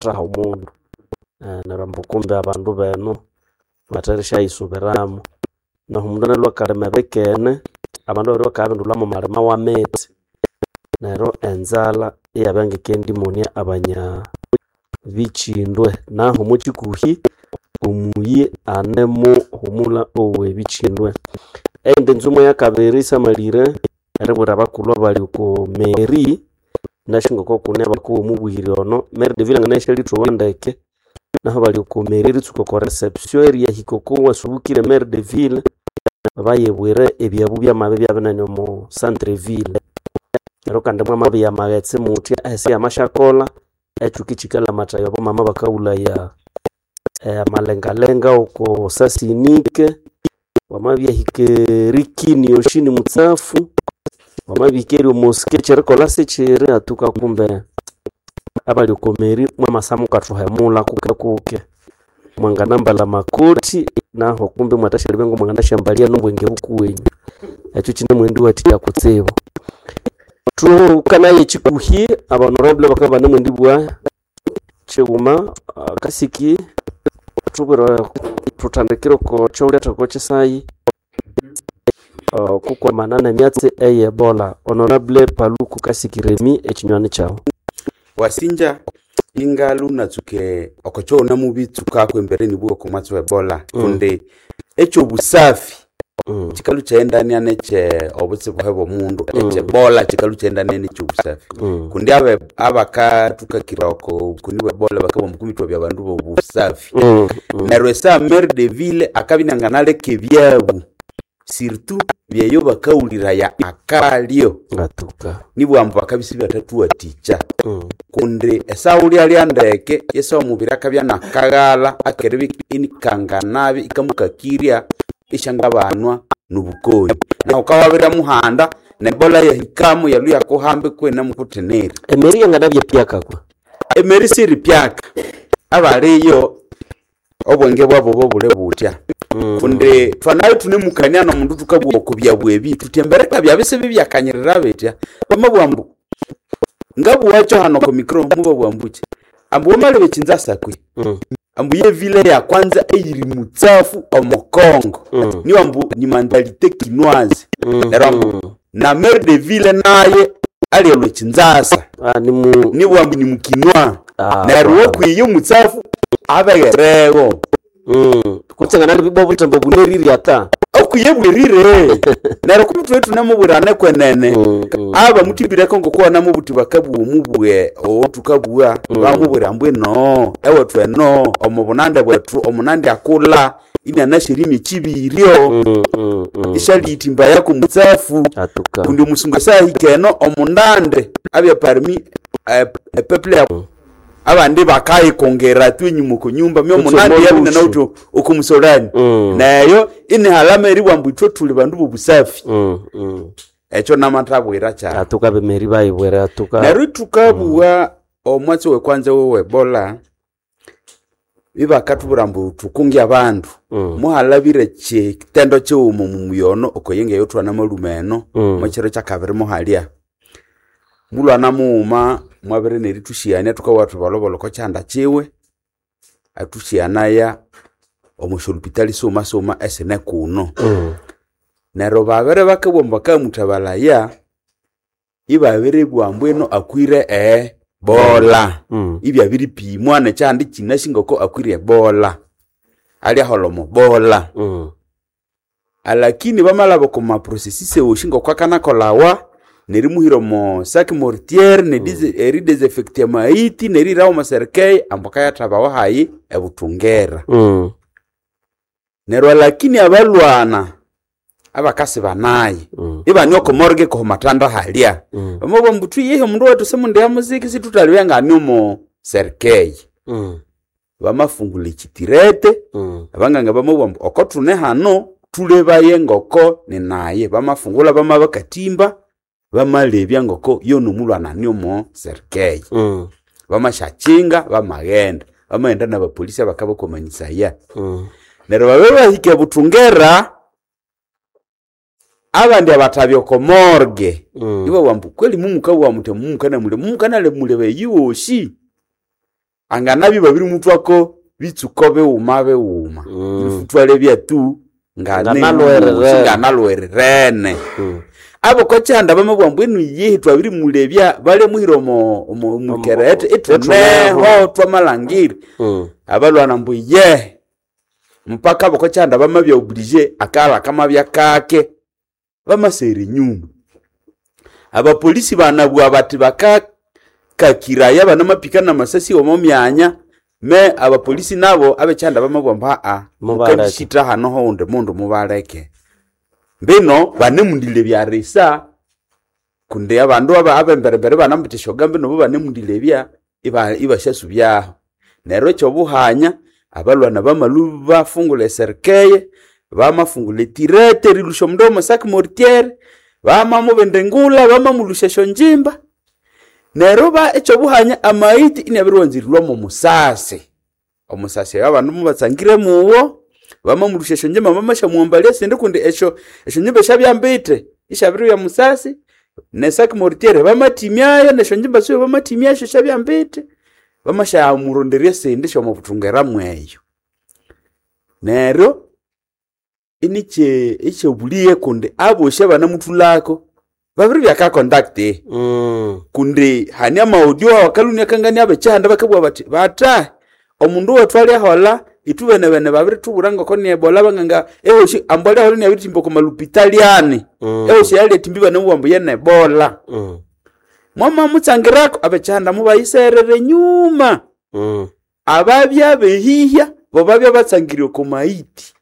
traho mundu narambo kumbe abandu beno batarisha isubiramo naho mundu nalwa kalema bekene abandu bari bakabindulamo malema wa meti nero enzala iyabangekendi munia abanya bichindwe naho muchikuhi omuyi anemo humula owe bichindwe ende nzumo ya kabiri samalire aribura bakulwa bali ko meri nashinga ko kune bakuwo mubwiri ono meri de vilanga nashali tuwandeke naho bali ko meri ritsuko ko reception area hikoko wasubukire meri de ville bayebwire ebyabu byamabe byabananyo mu centre ville ero kande mwa mabe ya magetse muti ese amashakola echukichikala matayo abo mama bakaula ya malenga uko sasinike wamabya hikerikini yoshini mutsafu wamabikeri omoske cherikola sechere atuka kumbe abali komeri mwa masamu katuhemula kuke mwanga namba la makoti naho kumbe mwatashali bengo mwanga shambalia nombwenge bukuwenyu echo chine mwendi wati yakutsebo tu kana yechikuhi abanorable bakaba namwendi bwa cheguma kasiki tubura tutandikiro ko chawle tako chesai kukwa manana myatse Ebola honorable Paluku Kasikiremi echinywani chao wasinja ingalu natsuke okocho na mubi tsukako embereni bwo ko matso Ebola kunde echo busafi chikalu chaendani aneche obutse bwebo mundu eche bola chikalu chaendani necho busafi kundi abaka tukakirako kundi Ebola bakabo mukumitwa bya bandu bo busafi nerwesa mer de ville akabinanganale kebyabu surtout byeyo bakaulira ya akalio ngatuka nibwambo bakabisi batatu aticha kunde esauli ali andeke yeso mubira kabya nakagala akerebi inikanganabi ikamukakiria ishanga banwa nubukoyi na ukawabira muhanda nebola ya hikamu yalu yakohambe kwena mukutenera emeri yangadabye pyaka kwa emeri siri pyaka abariyo obwenge bwabo bobule butya kunde twanayo tunemukanya no mundu tukabwo kubya bwebi tutembereka byabise bibyakanyirira betya bamabwambu ngabu wacho hano ko mikro mubo bwambuche ambu mali bechinza sakwe ambu ye vile ya kwanza eyiri mutsafu omokongo ni ambu ni mentalite kinoise na mer de ville naye ali lo chinzasa ni wambu ni mkinwa na ruwo kwiyo mutsafu abegerego kutsangana bibo butambo buneriri ata okuyebwirire naro kumutwe tunamuburane kwenene aba mutibire kongo kwa namubuti bakabu mubwe o tukabua bamubura mbwe no ewe twe no omubunande bwetu omunande akula ina nashirimi kibirio ishali itimba yako mutsafu kundi musunga sahi keno omundande abya parmi people abandi bakayi kongera twinyu ku nyumba myo munandi yabina nauto okumusolani nayo ine halama eri bwambutwe tuli bandu bobusafi echo namatabwira cha atuka bemeri bayibwera atuka nari tukabuwa omwatsi we kwanza we Ebola biba katuburambu tukungi abantu muhalabire che tendo che umuyono okoyenge yotwa na malumeno mwachero cha kabiri muhalia mulwana muuma mwabere neritushiana tukawatu balobolo ko chanda chewe atushiana ya omushulpitali soma esene kuno nero babere bakabomba kamutabala ya ibabere bwambweno akwire Ebola ibya biri pimwa ne chandi kinashingoko akwire Ebola ali holomo bola alakini bamalabo ko ma processes oshingo kwa kana kolawa neri muhiro mo sac mortier ne eri desinfecte maiti neri rawo maserkei ambaka yatabawa hayi ebutungera nero lakini abalwana abakasi banayi ibanyoko morge ko matanda halia bambo mbutu yehe mundu wetu semunde ya muziki situtaliwe ngani mo serkei bamafungule kitirete abanganga bamobombo okotune hano tulebaye ngoko ni naye bamafungula bamabakatimba bamalebya ngoko yono mulwana nyomo serkei bamashachinga bamagenda bamaenda na bapolisi bakabakomanyisa ya nero babewa hike butungera abandi abatabyo ko morgue ibo bambu kweli mumuka wa mute mumukana mule mumukana le mulebe yoshi anganabi babiri mutwako bitsuko beuma ifutwale byatu nganalwererene abo kochanda bamabwambwenu yihi twabiri mulebya bale muhiro mu kerete etuneho twamalangiri abalwana mbu ye mpaka abo kochanda bamabya oblige akala kama byakake bamasere nyuma abapolisi banabwa bati bakakiraya banamapika na masasi omomyanya me abapolisi nabo abechanda bamabwamba mukashita hano honde mundu mubaleke mbino banemundile bya resa kunde abandu abemberebere banambitishoga mbino banemundile bya ibashasubyaho nero cyo buhanya abalwana bamalu bafungule serkeye bamafungule tirete rilusho mdomo sak mortier bamamubendengula bamamulusha njimba nero ba echo buhanya amaiti inabirwanzirirwa mu musase omusase abantu mubatsangire muwo bamamulusha njimba mamasha muombalia sinde kundi echo njimba shabyambite ishabiru ya musase nesak mortier bamatimyayo nesho njimba syo bamatimyasho shabyambite bamasha muronderia sinde sho mubutungera mweyo nero iniche buliye kunde abo shebana mutulako babiri byaka contact kunde hanya audio wakalunya kangani abechanda bakabwa bata omundu watwali hola itubene babiri tuburanga ko nebola banganga ehoshi ambole hola nyabiti mboko malupitaliani ehoshi yale timbiba n'ubwambu yenebola mama mutsangirako abechanda mubayiserere nyuma ababya behihya bobabya batsangiriyo ko maiti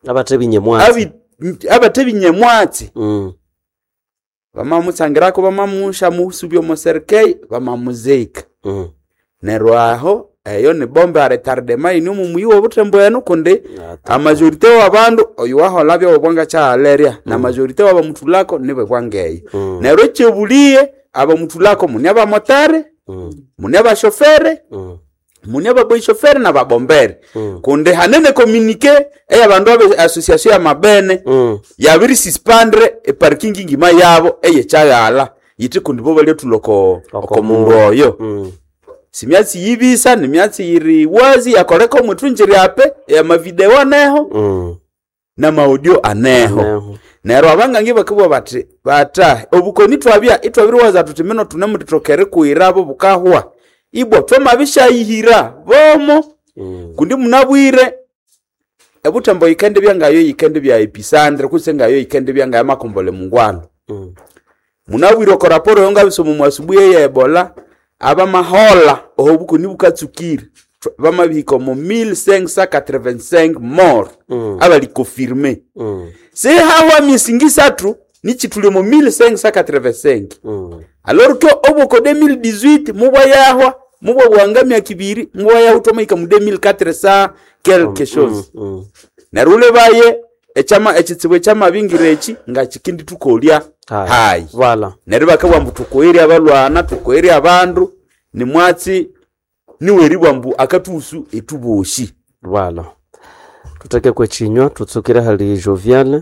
abatebinyemwatsi bamamutsangirako bamamusha musubyo moserkei bamamuzeka nerwaho eyo ni bombe retardement ni mumuyi wobutembo eno kunde amajorite wabandu oyo waholabya wobwanga cha aleria na majorite wabamutulako nibe kwangeyo nero chebuliye abamutulako munyaba motare munyaba chauffeur munyaba boy chauffeur na babombere kunde hanene communique abandu abe association ya mabene yabiri suspendre parking ngima yabo chayala yiti kundi bo bali tuloko okomundoyo simyatsi yibisa nimyatsi yiri wazi yakoleka omutwinjiri ape ya mavideo aneho na audio aneho nero abanga ngiba kubwa bata obukoni twabya itwabiri waza tutimeno tunemutitokere kuirabo bukahwa ibwo twamabisha yihira bomo kundi munabwire ebutambo yikende yikende bya episandre kusenga yikende byanga makombole mungwano munabwire ko raporo yonga bisomo mwasubuye ya Ebola aba mahola obukoni bukatsukira bamabiko mo 1585 mort abali confirmer c'est hawa misingisatu nichitule mo 1585 alors que oboko 2018 mubwa bwangamya kibiri mubwa yaho tomaika mu 2400 quelque chose narule baye echitsibwe chama bingirechi ngachikindi tukolya hai voilà nari bakabwa mbutukoeri abalwana tukoeri abandu ni mwatsi niweri bwambu akatusu etuboshi voilà tutake kwechinywa tutsukira hali jovial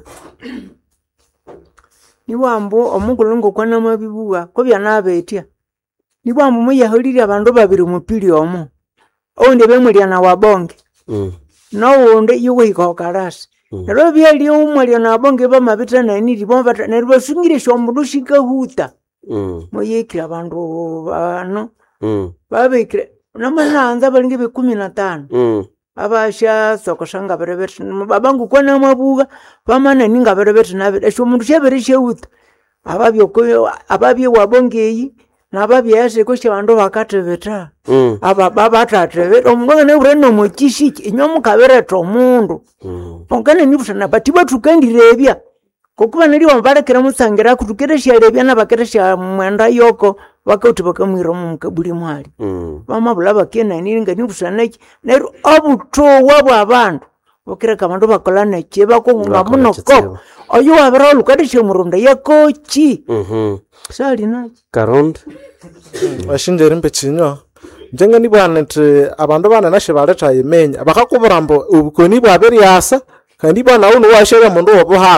ni bwambu omugulungu kwana mabibuwa ko byanabetia ni bwambu muyaholiri abandu babiri mupili omo onde bemulya wabonge no onde yuwe ko karasi nero byali umulya na wabonge bamabita na niri bomba nero basungire shomundu shikahuta muyekira abandu bano babekire namananza balinge be 15 abasha sokoshanga berebet babangu kwana mabuga bamana ninga berebet na shomundu shebere sheuta ababye wabongeyi nababye yase ko shandu bakatebeta baba tatebeta omuganga ne ureno mochishi inyomu kabereto omundu ongane nibusana batiba tukendirebya kokuba nali wambalekera musangira kutukere sharebya nabakere sha mwenda yoko bakauti bakamwira mu mukabuli mwali bamabula bakena ninga nibusana nero obuto wabo abantu okira kamandu bakolana cheba ko ngamunoko oyo wabera olukadishe murunda yakochi sali na Karond ashinjere mpechinywa njenga nibwanete abandu bana nashe baleta yemenya bakakuburambo ubukoni bwaberi yasa kandi bana uno washera mundu wobuhaka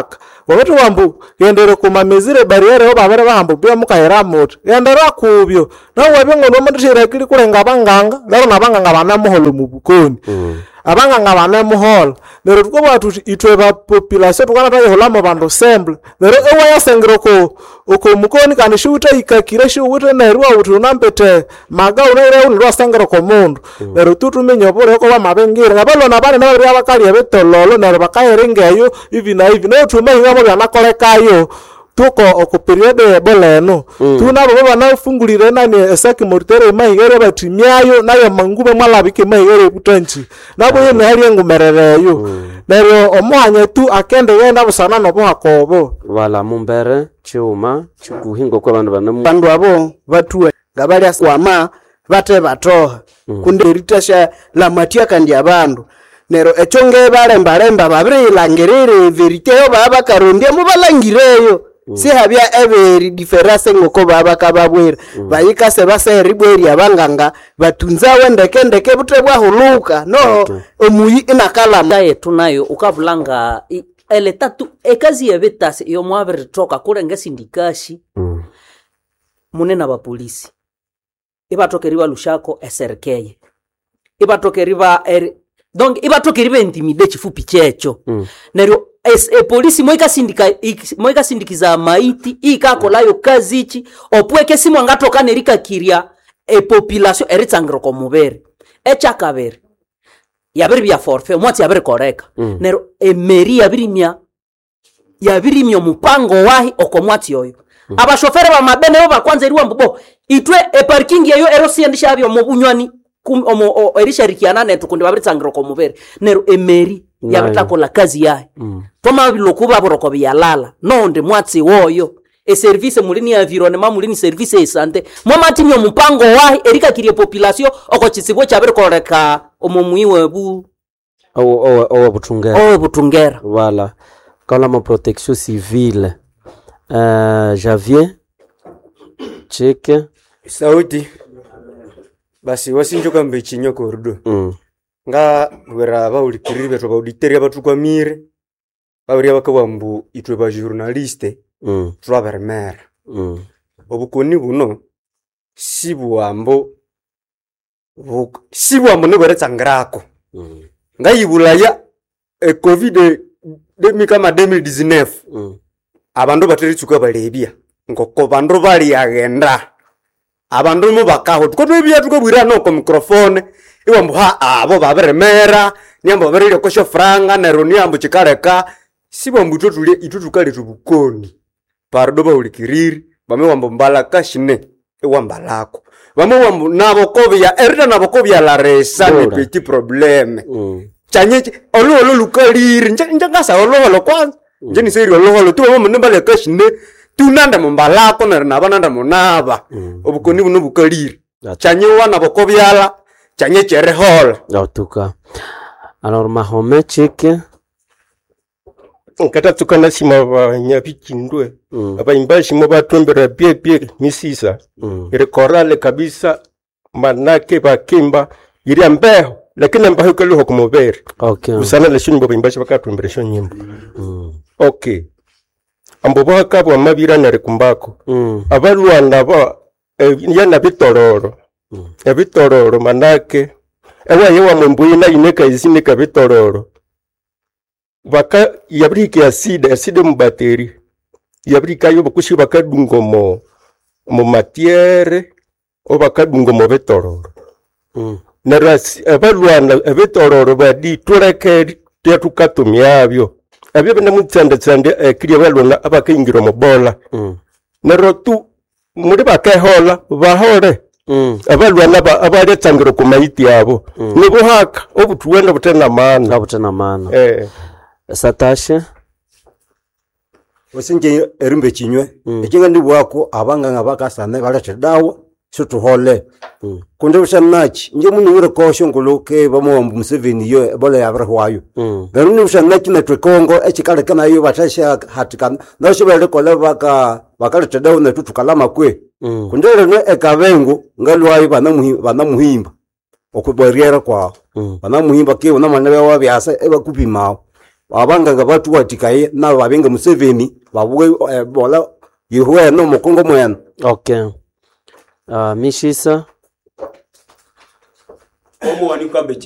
wabete wambu yendere kumamizire barriere oba bare bahambu bya mukahera moto yendera kubyo nawe wabengo nomandishira kiri kurenga abanganga lero nabanganga banamuholo mu bukoni abanganga banamuholo lero tuko batu itwe ba population tukana tayo holamo bandu semble lero ewa yasengero ko mukoni kandi shuta ikakire shuta na ruwa utu nampete maga unaire unirwa sengero ko mundu lero tutumenyo bore ko bamabengire ngabalo nabane na bari abakali abetololo na bakayerengeyo ivi na utuma ingamo byanakolekayo tuko oku period Ebola no tuna baba na fungulire nani esaki mortere mahigere batimyayo nayo mangube mwalabike mahigere butanchi nabo yene hali ngumerereyo nero omwanya tu akende yenda busana no bwakobo wala mumbere chiuma chikuhingo kwa bandu abo batuwe ngabali aswama bate batoha kunde ritasha la matia kandi abandu nero echonge balemba babiri langirire veriteyo baba karondia mubalangireyo si habya every difference ngoko baba kababwera bayika se base ribweri abanganga batunza wendeke bute bwahuluka no omuyi inakala ndaye tunayo ukavulanga ele tatu ekazi ya vetasi iyo mwabere toka kule ngesindikashi munena ba polisi ibatokeriwa lushako SRK ibatokeriwa donc ibatokeriwa intimide chifupi checho neryo polisi moika sindikiza maiti ikakolayo kazichi opweke simu angatoka nerika kiria population eritsangiro komubere echakabere yabiri bya forfait mwati yabiri koreka nero emeri yabirimya mupango wahi okomwati yoyo abashofere ba mabene bo bakwanza iriwa mbubo itwe parking yeyo erosiendisha abyo mu bunywani erisharikiana netu kundi babiritsangiro komubere nero emeri yabitakola kazi yahe toma bilokuba boroko byalala nonde mwatsi woyo service mulini ya environnement mulini service ya sante mwamati myo mpango wahi erika kirie population oko chisibwe chabere koreka omumuiwe bu butungera voilà kala ma protection civile Javier cheke sauti basi wasinjoka mbechinyo korudo nga wera baulikirire beto bauditeria batukwamire bawria bakabambu itwe ba journaliste twabermera obukoni buno sibuambo ne beretsangirako nga yibulaya covid kama 2019 abandu bateritsuka balebya ngoko bandu bali agenda abandu mu bakaho tukobibya tukobwira no ko microphone iwambu abo baberemera nyambo berire ko shofranga na roni ambu chikareka sibambu totule itutukale tubukoni pardo baulikiriri bame wambo mbala kashine ewambalako bame wambu nabo kobya erida nabo kobya la resa ni petit problème chanye olo lukaliri njangasa olo kwanza njeni seri olo tu bame mbala kashine tunanda mbalako na nabananda monaba obukoni buno bukaliri chanye wana bokobyala chanye cherehol tuka alors mahome cheke nkata tukana sima ba nyabikindwe abaimbashi mo batombera bie misisa ile korale kabisa manake bakimba iri mbeho lakini mbaho kalo kumubere okay usana le shini baimbashi bakatombera sho nyimbo okay ambo bakabo amabira na rekumbako abalwana ba yana bitororo ebitororo manake ewa yewa mwembuina ineka izinika bitororo baka yabriki acide mubateri yabrika yo bakushi bakadungo mo matiere o bakadungo mo bitororo narasi abalwana ebitororo badi tureke tetukatumyabyo abyo bena mutsande kiriya balwana abakingiro mo bola narotu muri bakahola bahore abalwana abaletsangiro kumaiti yabo nibuhaka obutuwenda butena mana satashe wasinje erimbe chinywe ekinga ndi bwako abanganga bakasane balachedawa sutuhole kunde usanachi nje munure kosho nguluke bamombu Museveni yo Ebola yabrahwayo beruni usanachi na twekongo echikale kana yo batasha hatikana nasho bale kola bakalechedawa na tutukalama kwe kunde rene ekabengo ngalwayo bana muhimba okubariera kwa bana muhimba ke una manabe wabyasa ebakupimao abanganga batuwatikaye nabo babenga Museveni babuwe bola yihuwe no mukongo mwena. Okay. Mishisa Omu wani kwambe